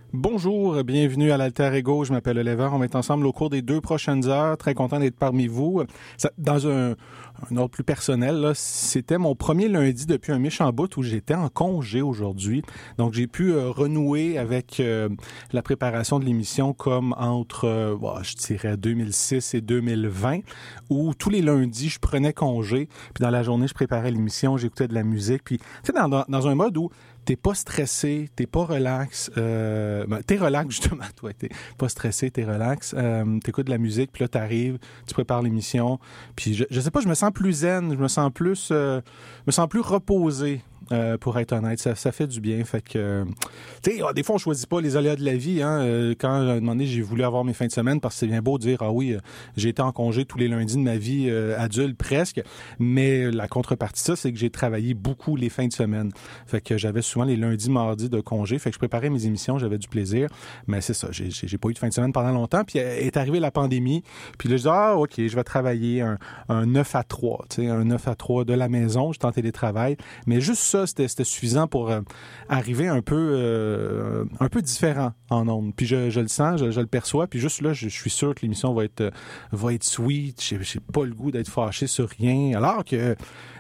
Bonjour, bienvenue à l'Alter Ego. Je m'appelle Oliver. On va être ensemble au cours des 2 prochaines heures. Très content d'être parmi vous. Dans un ordre plus personnel, là, c'était mon premier lundi depuis un méchant bout où j'étais en congé aujourd'hui. Donc, j'ai pu renouer avec la préparation de l'émission comme entre, je dirais, 2006 et 2020, où tous les lundis, je prenais congé. Puis dans la journée, je préparais l'émission, j'écoutais de la musique. Puis, tu sais, dans un mode où t'es pas stressé, t'es pas relax. T'es relax, justement, toi. T'es pas stressé, t'es relax. T'écoutes de la musique, puis là, t'arrives, tu prépares l'émission. Puis je sais pas, je me sens plus zen, je me sens plus reposé. Pour être honnête, ça fait du bien. Fait que, tu sais, des fois, on choisit pas les aléas de la vie. Quand, à un moment donné, j'ai voulu avoir mes fins de semaine parce que c'est bien beau de dire, ah oui, j'ai été en congé tous les lundis de ma vie adulte, presque. Mais la contrepartie de ça, c'est que j'ai travaillé beaucoup les fins de semaine. Fait que j'avais souvent les lundis, mardis de congé. Fait que je préparais mes émissions, j'avais du plaisir. Mais c'est ça, j'ai pas eu de fin de semaine pendant longtemps. Puis est arrivée la pandémie. Puis là, je dis, OK, je vais travailler un 9 à 3. Tu sais, un 9 à 3 de la maison. Je suis en télétravail. Mais juste ça, c'était suffisant pour arriver un peu différent en ondes. Puis je le sens, je le perçois. Puis juste là, je suis sûr que l'émission va être sweet. J'ai pas le goût d'être fâché sur rien. Alors que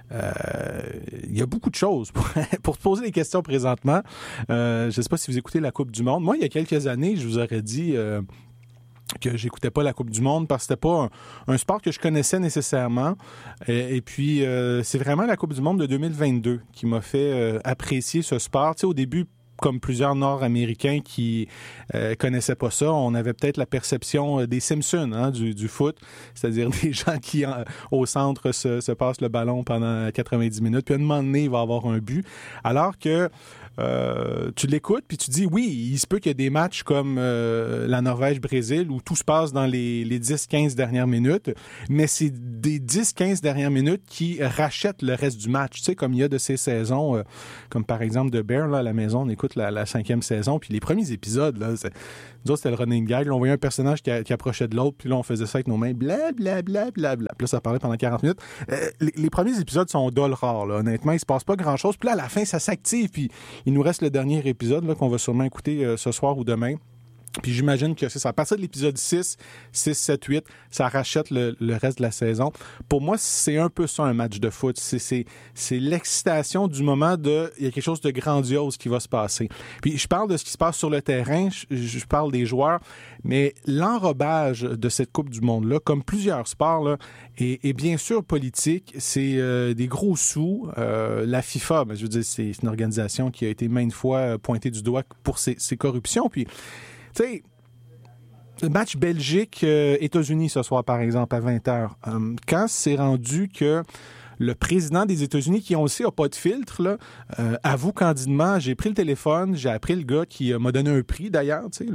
il y a beaucoup de choses pour te poser des questions présentement. Je sais pas si vous écoutez la Coupe du Monde. Moi, il y a quelques années, je vous aurais dit que j'écoutais pas la Coupe du Monde parce que c'était pas un sport que je connaissais nécessairement. Et puis, c'est vraiment la Coupe du Monde de 2022 qui m'a fait apprécier ce sport. Tu sais, au début, comme plusieurs Nord-Américains qui connaissaient pas ça, on avait peut-être la perception des Simpsons du foot, c'est-à-dire des gens qui, au centre, se passent le ballon pendant 90 minutes, puis à un moment donné, il va avoir un but. Alors que tu l'écoutes, puis tu dis, oui, il se peut qu'il y ait des matchs comme la Norvège-Brésil où tout se passe dans les 10-15 dernières minutes, mais c'est des 10-15 dernières minutes qui rachètent le reste du match. Tu sais, comme il y a de ces saisons, comme par exemple de Bear, là, à la maison, on écoute la 5e saison, puis les premiers épisodes, là, nous autres, c'était le running gag. Là, on voyait un personnage qui approchait de l'autre, puis là, on faisait ça avec nos mains, blablabla. Puis là, ça parlait pendant 40 minutes. Les premiers épisodes sont dol rares, là. Honnêtement, il se passe pas grand-chose. Puis là, à la fin, ça s'active, puis il nous reste le dernier épisode là, qu'on va sûrement écouter ce soir ou demain. Puis j'imagine que c'est ça. À partir de l'épisode 6, 7, 8, ça rachète le reste de la saison. Pour moi, c'est un peu ça, un match de foot. C'est l'excitation du moment il y a quelque chose de grandiose qui va se passer. Puis je parle de ce qui se passe sur le terrain, je parle des joueurs, mais l'enrobage de cette Coupe du Monde-là, comme plusieurs sports, là, est bien sûr politique. C'est des gros sous. La FIFA, je veux dire, c'est une organisation qui a été maintes fois pointée du doigt pour ses corruptions. Puis tu sais, le match Belgique-États-Unis ce soir, par exemple, à 20h, quand c'est rendu que le président des États-Unis, qui on le sait n'a pas de filtre, là, avoue candidement, j'ai pris le téléphone, j'ai appelé le gars qui m'a donné un prix d'ailleurs, tu sais,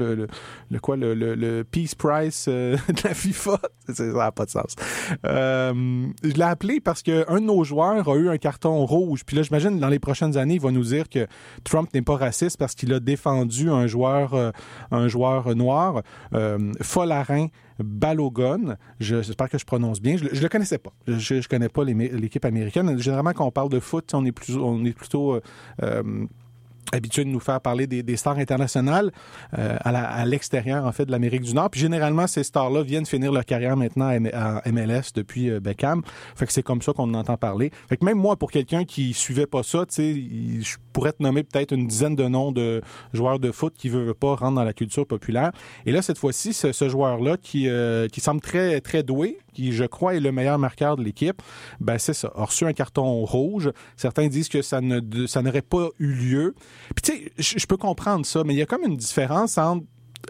le Peace Prize de la FIFA, ça n'a pas de sens. Je l'ai appelé parce qu'un de nos joueurs a eu un carton rouge, puis là j'imagine dans les prochaines années, il va nous dire que Trump n'est pas raciste parce qu'il a défendu un joueur noir, Folarin Balogun, j'espère que je prononce bien. Je le connaissais pas. Je connais pas l'équipe américaine. Généralement, quand on parle de foot, on est plutôt habitué de nous faire parler des stars internationales à l'extérieur, en fait, de l'Amérique du Nord. Puis généralement, ces stars-là viennent finir leur carrière maintenant à MLS depuis Beckham. Fait que c'est comme ça qu'on en entend parler. Fait que même moi, pour quelqu'un qui suivait pas ça, tu sais, je pourrais te nommer peut-être une dizaine de noms de joueurs de foot qui veulent pas rentrer dans la culture populaire. Et là, cette fois-ci, ce joueur-là qui semble très, très doué, qui, je crois, est le meilleur marqueur de l'équipe, ben c'est ça, a reçu un carton rouge. Certains disent que ça n'aurait pas eu lieu. Puis tu sais, je peux comprendre ça, mais il y a comme une différence entre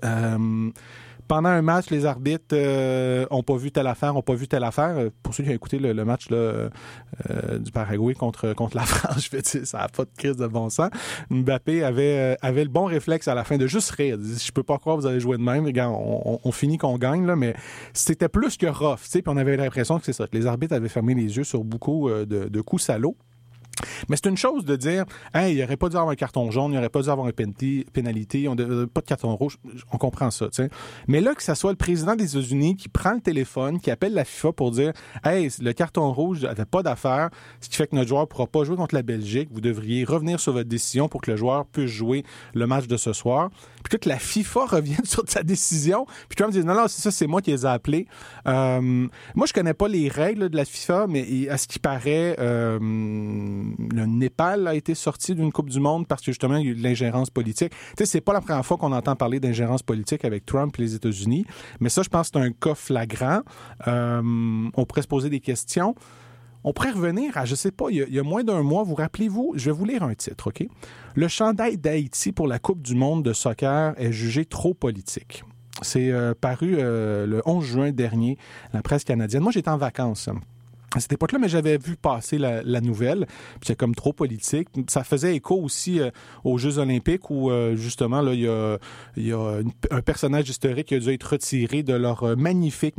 pendant un match, les arbitres ont pas vu telle affaire. Pour ceux qui ont écouté le match là, du Paraguay contre la France, je veux dire, ça n'a pas de crise de bon sens. Mbappé avait le bon réflexe à la fin de juste rire. Je peux pas croire que vous allez jouer de même. Regarde, on finit qu'on gagne, là, mais c'était plus que rough. Puis on avait l'impression que c'est ça, que les arbitres avaient fermé les yeux sur beaucoup de coups salauds. Mais c'est une chose de dire, hey, il n'aurait pas dû avoir un carton jaune, il n'aurait pas dû avoir une pénalité, pas de carton rouge, on comprend ça, tu sais. Mais là, que ça soit le président des États-Unis qui prend le téléphone, qui appelle la FIFA pour dire, hey, le carton rouge n'avait pas d'affaire, ce qui fait que notre joueur ne pourra pas jouer contre la Belgique, vous devriez revenir sur votre décision pour que le joueur puisse jouer le match de ce soir. Puis que la FIFA revienne sur sa décision, puis Trump dit, non, c'est ça, c'est moi qui les ai appelés. Moi, je connais pas les règles de la FIFA, mais à ce qui paraît, le Népal a été sorti d'une Coupe du Monde parce que justement, il y a eu de l'ingérence politique. Tu sais, c'est pas la première fois qu'on entend parler d'ingérence politique avec Trump et les États-Unis, mais ça, je pense que c'est un cas flagrant. On pourrait se poser des questions. On pourrait revenir à, je sais pas, il y a moins d'un mois, vous rappelez-vous, je vais vous lire un titre, OK? Le chandail d'Haïti pour la Coupe du monde de soccer est jugé trop politique. C'est paru le 11 juin dernier, la presse canadienne. Moi, j'étais en vacances à cette époque-là, mais j'avais vu passer la nouvelle, puis c'est comme trop politique. Ça faisait écho aussi aux Jeux olympiques où, justement, là, il y a un personnage historique qui a dû être retiré de leur magnifique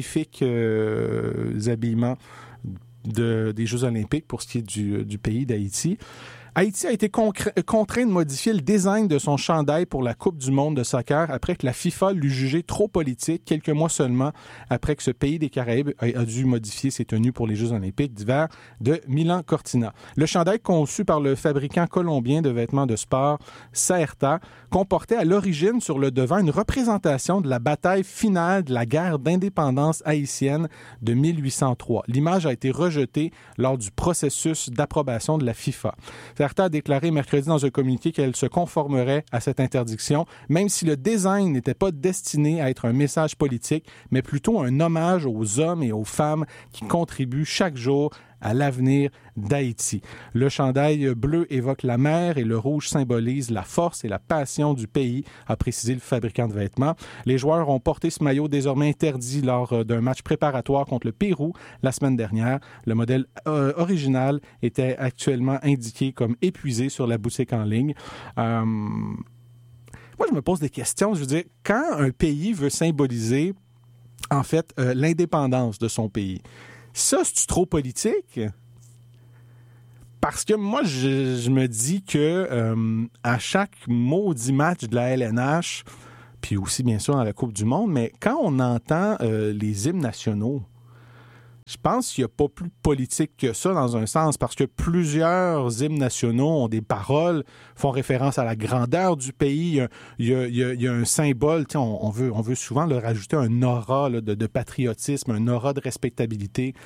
habillements des Jeux olympiques pour ce qui est du pays d'Haïti. Haïti a été contraint de modifier le design de son chandail pour la Coupe du monde de soccer après que la FIFA l'eut jugé trop politique, quelques mois seulement après que ce pays des Caraïbes a dû modifier ses tenues pour les Jeux olympiques d'hiver de Milan-Cortina. Le chandail conçu par le fabricant colombien de vêtements de sport Saerta comportait à l'origine sur le devant une représentation de la bataille finale de la guerre d'indépendance haïtienne de 1803. L'image a été rejetée lors du processus d'approbation de la FIFA. Saerta a déclaré mercredi dans un communiqué qu'elle se conformerait à cette interdiction, même si le design n'était pas destiné à être un message politique, mais plutôt un hommage aux hommes et aux femmes qui contribuent chaque jour à l'avenir d'Haïti. Le chandail bleu évoque la mer et le rouge symbolise la force et la passion du pays, a précisé le fabricant de vêtements. Les joueurs ont porté ce maillot désormais interdit lors d'un match préparatoire contre le Pérou la semaine dernière. Le modèle original était actuellement indiqué comme épuisé sur la boutique en ligne. Moi, je me pose des questions. Je veux dire, quand un pays veut symboliser, en fait, l'indépendance de son pays, ça, c'est trop politique? Parce que moi, je me dis que à chaque maudit match de la LNH, puis aussi bien sûr dans la Coupe du monde, mais quand on entend les hymnes nationaux, je pense qu'il n'y a pas plus politique que ça dans un sens, parce que plusieurs hymnes nationaux ont des paroles, font référence à la grandeur du pays. Il y a un symbole, on veut souvent leur rajouter un aura là, de patriotisme, un aura de respectabilité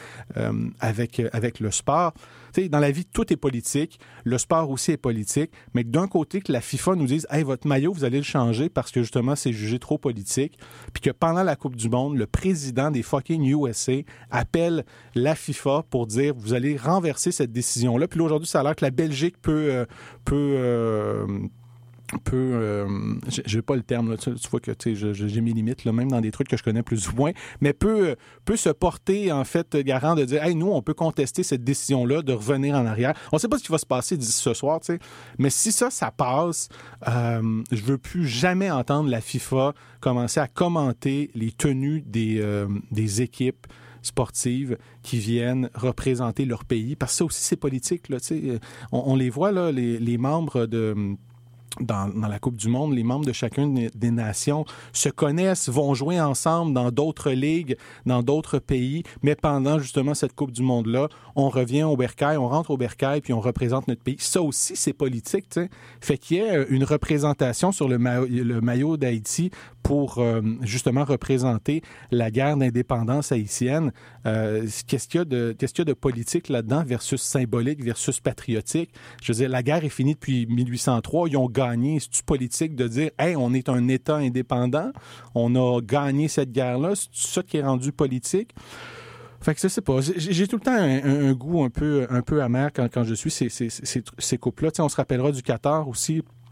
avec le sport. T'sais, dans la vie, tout est politique. Le sport aussi est politique. Mais que d'un côté, que la FIFA nous dise « Hey, votre maillot, vous allez le changer parce que justement, c'est jugé trop politique. » Puis que pendant la Coupe du monde, le président des fucking USA appelle la FIFA pour dire « Vous allez renverser cette décision-là. » Puis là, aujourd'hui, ça a l'air que la Belgique j'ai pas le terme, là, tu vois que j'ai mes limites, là, même dans des trucs que je connais plus ou moins, mais peut se porter, en fait, garant de dire, hey, nous, on peut contester cette décision-là, de revenir en arrière. On sait pas ce qui va se passer d'ici ce soir, tu sais, mais si ça passe, je veux plus jamais entendre la FIFA commencer à commenter les tenues des équipes sportives qui viennent représenter leur pays, parce que ça aussi, c'est politique, là, tu sais. On les voit, là, les membres dans la Coupe du monde, les membres de chacune des nations se connaissent, vont jouer ensemble dans d'autres ligues, dans d'autres pays, mais pendant justement cette Coupe du monde-là, on revient au bercail, on rentre au bercail, puis on représente notre pays. Ça aussi, c'est politique, tu sais. Fait qu'il y ait une représentation sur le maillot d'Haïti pour justement représenter la guerre d'indépendance haïtienne. Qu'est-ce qu'il y a de politique là-dedans versus symbolique, versus patriotique? Je veux dire, la guerre est finie depuis 1803, ils ont gagné. C'est-tu politique de dire, hey, on est un État indépendant, on a gagné cette guerre-là, c'est ça qui est rendu politique? Fait que je sais pas, j'ai tout le temps un goût un peu amer quand je suis ces coupes-là. Tu sais, on se rappellera du Qatar aussi.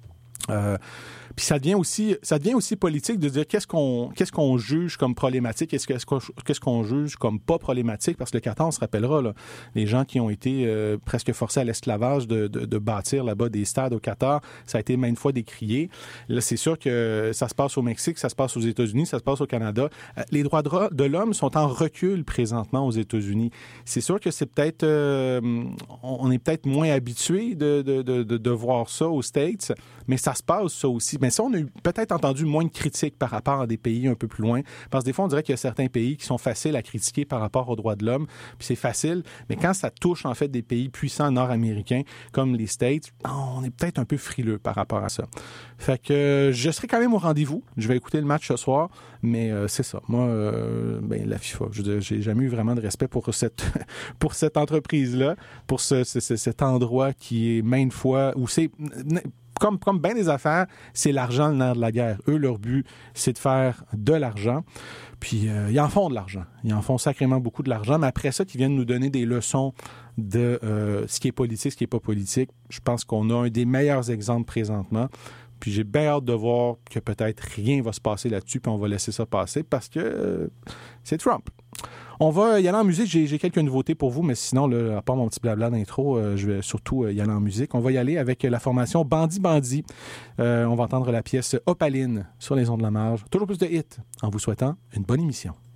Puis ça devient aussi politique de dire qu'est-ce qu'on juge comme problématique, qu'est-ce qu'on juge comme pas problématique, parce que le Qatar, on se rappellera, là, les gens qui ont été presque forcés à l'esclavage de bâtir là-bas des stades au Qatar, ça a été maintes fois décrié. Là, c'est sûr que ça se passe au Mexique, ça se passe aux États-Unis, ça se passe au Canada. Les droits de l'homme sont en recul présentement aux États-Unis. C'est sûr que c'est peut-être, on est peut-être moins habitué de voir ça aux States, mais ça se passe ça aussi. Mais ça, on a peut-être entendu moins de critiques par rapport à des pays un peu plus loin. Parce que des fois, on dirait qu'il y a certains pays qui sont faciles à critiquer par rapport aux droits de l'homme. Puis c'est facile. Mais quand ça touche, en fait, des pays puissants nord-américains comme les States, on est peut-être un peu frileux par rapport à ça. Fait que je serai quand même au rendez-vous. Je vais écouter le match ce soir. Mais c'est ça. Moi, la FIFA, je veux dire, j'ai jamais eu vraiment de respect pour cette entreprise-là, pour cet endroit qui est maintes fois où c'est... Comme bien des affaires, c'est l'argent le nerf de la guerre. Eux, leur but, c'est de faire de l'argent. Puis, ils en font de l'argent. Ils en font sacrément beaucoup de l'argent. Mais après ça, qu'ils viennent nous donner des leçons de ce qui est politique, ce qui n'est pas politique, je pense qu'on a un des meilleurs exemples présentement. Puis, j'ai bien hâte de voir que peut-être rien va se passer là-dessus, puis on va laisser ça passer parce que c'est Trump. On va y aller en musique. J'ai quelques nouveautés pour vous, mais sinon, là, à part mon petit blabla d'intro, je vais surtout y aller en musique. On va y aller avec la formation Bandit Bandit. On va entendre la pièce Opaline sur les ondes de la marge. Toujours plus de hits en vous souhaitant une bonne émission.